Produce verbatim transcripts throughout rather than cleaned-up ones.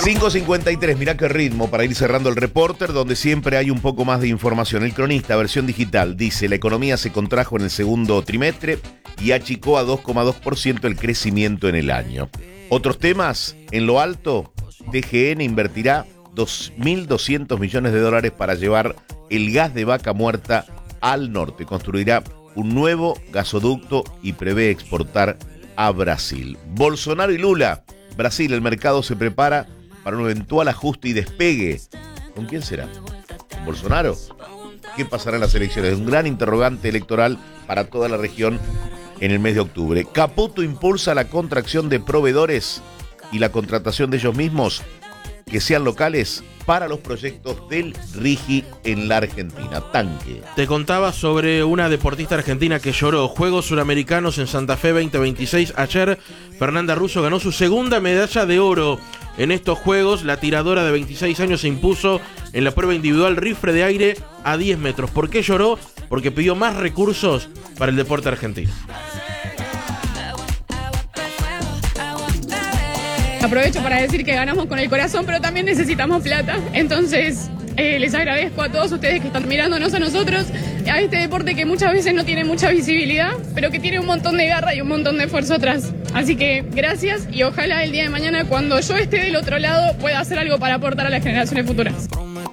cinco cincuenta y tres, mirá qué ritmo para ir cerrando el Reporter, donde siempre hay un poco más de información. El Cronista, versión digital, dice: la economía se contrajo en el segundo trimestre y achicó a dos coma dos por ciento el crecimiento en el año. Otros temas, en lo alto, T G N invertirá dos mil doscientos millones de dólares para llevar el gas de vaca muerta al norte. Construirá un nuevo gasoducto y prevé exportar a Brasil. Bolsonaro y Lula. Brasil, el mercado se prepara para un eventual ajuste y despegue. ¿Con quién será? ¿Con Bolsonaro? ¿Qué pasará en las elecciones? Un gran interrogante electoral para toda la región en el mes de octubre. Caputo impulsa la contracción de proveedores y la contratación de ellos mismos que sean locales para los proyectos del RIGI en la Argentina. Tanque. Te contaba sobre una deportista argentina que lloró. Juegos Suramericanos en Santa Fe veinte veintiséis. Ayer Fernanda Russo ganó su segunda medalla de oro en estos Juegos. La tiradora de veintiséis años se impuso en la prueba individual rifle de aire a diez metros. ¿Por qué lloró? Porque pidió más recursos para el deporte argentino. Aprovecho para decir que ganamos con el corazón, pero también necesitamos plata. Entonces, eh, les agradezco a todos ustedes que están mirándonos a nosotros, a este deporte que muchas veces no tiene mucha visibilidad, pero que tiene un montón de garra y un montón de esfuerzo atrás. Así que gracias y ojalá el día de mañana, cuando yo esté del otro lado, pueda hacer algo para aportar a las generaciones futuras.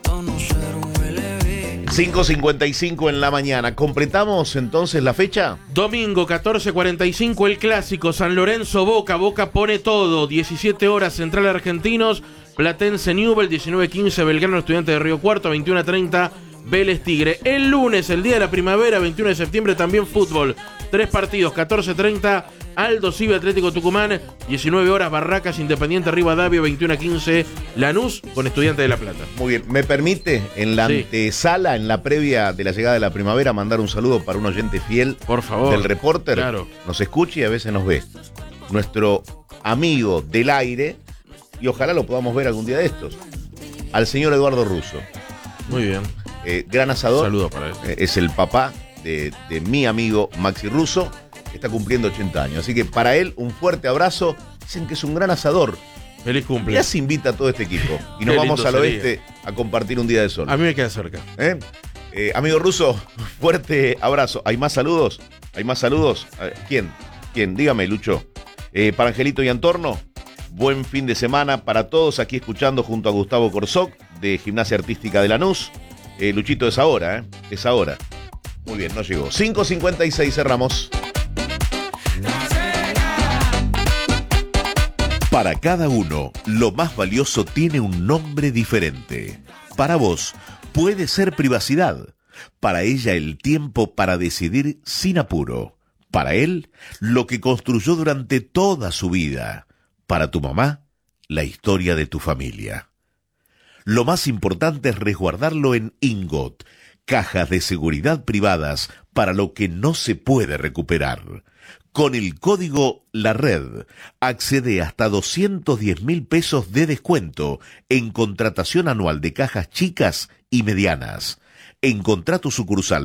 cinco cincuenta y cinco en la mañana. ¿Completamos entonces la fecha? Domingo catorce cuarenta y cinco, el clásico San Lorenzo Boca. Boca pone todo. diecisiete horas, Central Argentinos, Platense Newell. Diecinueve quince, Belgrano Estudiante de Río Cuarto. veintiuno treinta, Vélez Tigre. El lunes, el día de la primavera, veintiuno de septiembre, también fútbol. Tres partidos, catorce treinta, Aldo Civi Atlético Tucumán. diecinueve horas, Barracas Independiente Rivadavia. veintiuno quince, Lanús con Estudiante de La Plata. Muy bien, ¿me permite en la sí. antesala, en la previa de la llegada de la primavera, mandar un saludo para un oyente fiel, por favor, del Reporter? Claro. Nos escucha y a veces nos ve. Nuestro amigo del aire, y ojalá lo podamos ver algún día de estos, al señor Eduardo Russo. Muy bien. Eh, gran asador. Saludo para él. Eh, es el papá de, de mi amigo Maxi Russo. Está cumpliendo ochenta años. Así que para él, un fuerte abrazo. Dicen que es un gran asador. Feliz cumple. Ya se invita a todo este equipo. Y nos Qué vamos al sería. oeste a compartir un día de sol. A mí me queda cerca. ¿Eh? Eh, amigo Russo, fuerte abrazo. ¿Hay más saludos? ¿Hay más saludos? ¿Quién? ¿Quién? Dígame, Lucho. Eh, para Angelito y Antorno, buen fin de semana para todos. Aquí escuchando junto a Gustavo Corsoc, de Gimnasia Artística de Lanús. Eh, Luchito, es ahora, ¿eh? Es ahora. Muy bien, no llegó. cinco cincuenta y seis, cerramos. Para cada uno, lo más valioso tiene un nombre diferente. Para vos, puede ser privacidad. Para ella, el tiempo para decidir sin apuro. Para él, lo que construyó durante toda su vida. Para tu mamá, la historia de tu familia. Lo más importante es resguardarlo en Ingot, cajas de seguridad privadas para lo que no se puede recuperar. Con el código La Red, accede hasta doscientos diez mil pesos de descuento en contratación anual de cajas chicas y medianas. Encontrá tu sucursal